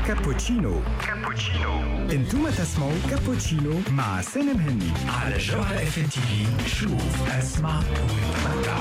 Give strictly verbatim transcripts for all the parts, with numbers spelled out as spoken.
كابوتشينو. كابوتشينو انتم تسمعوا كابوتشينو مع سالم هني على جوهرة اف ام تي في. شوف اسمع وتمتع.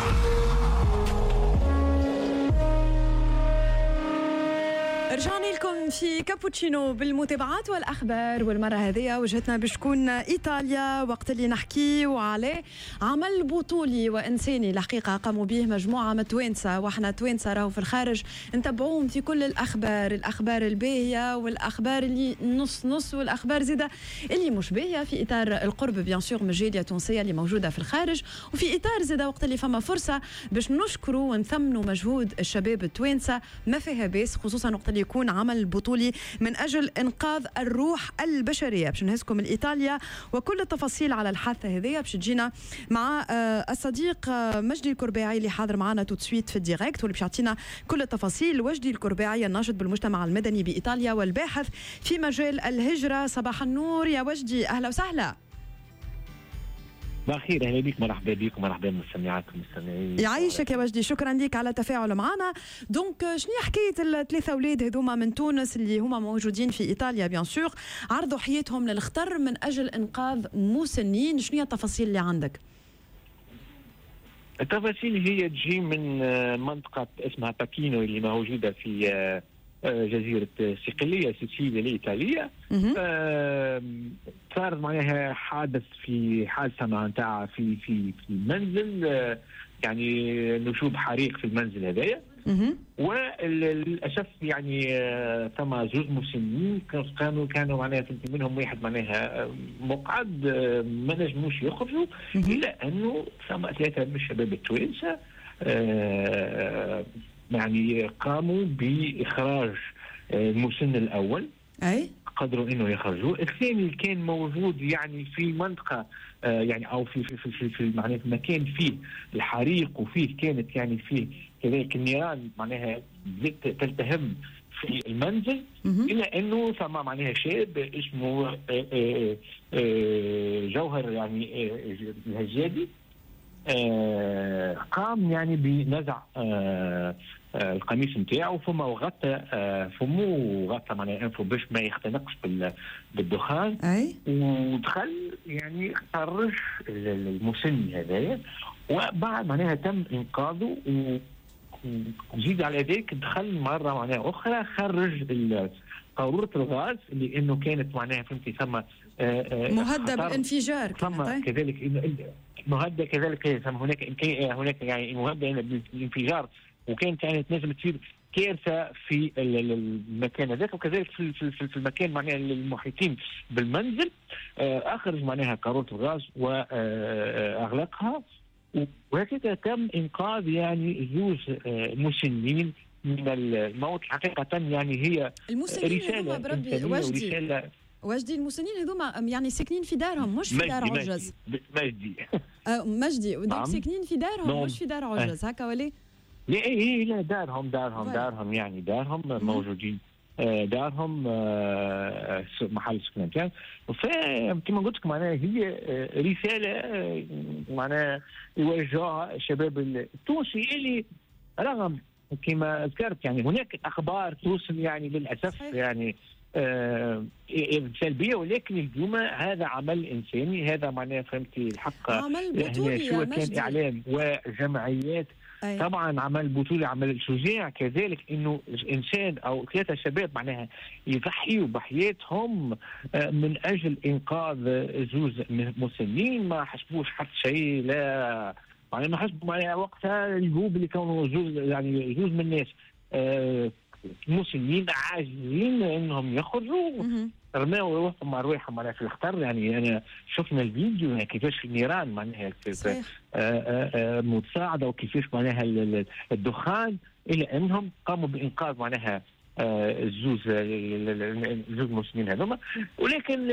رجعنا لكم في كابوتشينو بالمتابعات والأخبار، والمرة هذه وجهتنا باش تكون إيطاليا، وقت اللي نحكي وعليه عمل بطولي وإنساني الحقيقة قاموا به مجموعة من توانسة، وإحنا توانسة راهو في الخارج نتابعوهم في كل الأخبار، الأخبار الباهية والأخبار اللي نص نص والأخبار زيادة اللي مش باهية، في إطار القرب بيان سور من الجالية التونسية اللي موجودة في الخارج، وفي إطار زيادة وقت اللي فما فرصة باش نشكروا ونثمنوا مجهود الشباب التوانسة ما فيها باس، خصوصا وقت اللي يكون عمل بطولي من أجل إنقاذ الروح البشرية. باش نهزكم من إيطاليا وكل التفاصيل على الحادثة هذه باش تجينا مع الصديق مجدي الكرباعي اللي حاضر معنا تو سويت في الديريكت، واللي باش يعطينا كل التفاصيل. وجدي الكرباعي الناشط بالمجتمع المدني بإيطاليا والباحث في مجال الهجرة. صباح النور يا وجدي، أهلا وسهلا. بخير، اهلا بك، مرحبا بك ومرحبا بالمستمعات والمستمعين. يعيشك يا وجدي، شكرا لك على التفاعل معنا. دونك شنو حكايه الثلاثه اولاد هذوما من تونس اللي هما موجودين في ايطاليا بيان سور، عرضوا حياتهم للخطر من اجل انقاذ مسنين، شنو هي التفاصيل اللي عندك؟ التفاصيل هي تجي من منطقه اسمها باكينو اللي موجوده في جزيرة صقلية سيسيليا الإيطالية. صار معناها حادث في حادثة معناتها في في في المنزل، يعني نشوب حريق في المنزل هذايا، وللأسف يعني ثم زوج مسنين كانوا كانوا معناها منهم واحد معناها مقعد ما نجموش يخرجوا، إلا أنه ثم ثلاثة من الشباب التوانسة يعني قاموا بإخراج المسن الأول، أي قدروا إنه يخرجوه. الثاني اللي كان موجود يعني في منطقة يعني أو في في في في, في معناه مكان فيه الحريق وفيه كانت يعني فيه كذلك النيران معناها تلتهم في المنزل، إلا إنه ثم معناها شاب اسمه جوهر يعني الهجادي آه قام يعني بنزع آه آه القميص نتاعو ثم وغطى آه فمه وغطى معناها انفه باش ما يختنقش بالدخان، أي؟ ودخل يعني خرج المسن هذايا، وبعد معناها تم انقاذه، وزيد على ذلك دخل مره معناها اخرى خرج قارورة الغاز اللي انه كانت معناها فهمتي ثم مهدد بالانفجار، ثم كذلك مهدد كذلك ثم هناك هناك يعني مهدد بالانفجار، وكانت يعني تنجم تصير كارثه في المكان هذاك، وكذلك في في المكان معناها المحيطين بالمنزل. اخرج معناها قارورة الغاز واغلقها، وهكذا تم انقاذ يعني زوج مسنين من الموت. حقيقة يعني هي رسالة بربي وجدي وجدي المسنين هذوما يعني ساكنين في دارهم مش في دار عجز. مجدي آه مجدي ودوك ساكنين في دارهم مش في دار عجز هكا ولا؟ لا ايه لا دارهم دارهم دارهم يعني دارهم موجودين، دارهم محل سكن كان. فكما قلت لك معناها هي رسالة معناها يوجهها الشباب التونسي اللي رغم كما ذكرت يعني هناك اخبار توصل يعني للاسف صحيح. يعني آه سلبيه، ولكن اليوم هذا عمل انساني، هذا معناه فهمتي الحق عمل بطولي شو كان اعلام وجمعيات. أي. طبعا عمل بطولي، عمل شجاع كذلك، انه انسان او ثلاثه شباب معناها يضحيوا بحياتهم من اجل انقاذ زوج مسنين، ما حسبوش حتى شيء، لا يعني ما حسبوا معناها وقتها الجروب اللي كانوا جوز يعني جوز من الناس آه مسنين عاجزين انهم يخرجوا، رماوا روحهم ارواحهم معناها في الخطر. يعني انا شفنا الفيديو يعني كيفاش النيران معناها متصاعده، وكيفاش معناها الدخان، الى انهم قاموا بانقاذ معناها الزوج الزوج المسنين هذوما. ولكن